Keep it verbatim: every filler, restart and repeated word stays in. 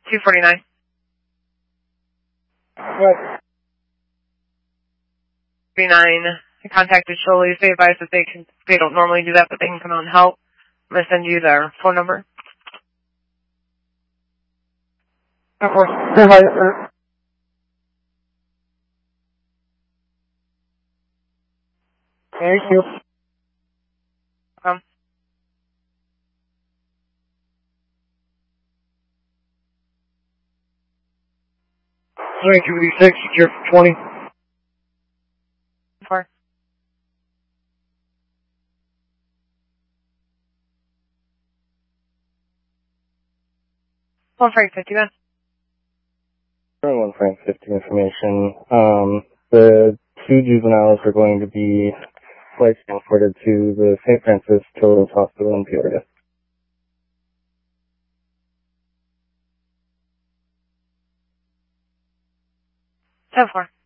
two forty-nine. What? forty-nine. I contacted Shoalies. They advised that they can, they don't normally do that, but they can come out and help. I'm going to send you their phone number. Of course. Hi, Thank you. Um, twenty-two eighty-six, secure for twenty. four. One Frank fifty, man. One Frank fifty information. Um, the two juveniles are going to be placed and transported to the Saint Francis Children's Hospital in Peoria. ten four.